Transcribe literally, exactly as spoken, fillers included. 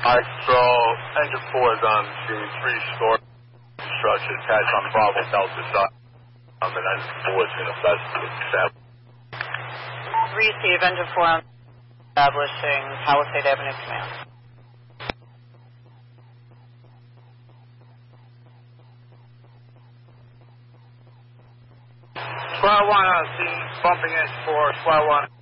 I control engine four is on scene, three store structure attached on Bravo Delta side. Um, and engine four is in effect. Receive engine four on establishing Palisade Avenue command. Square one on scene, bumping engine four, square one.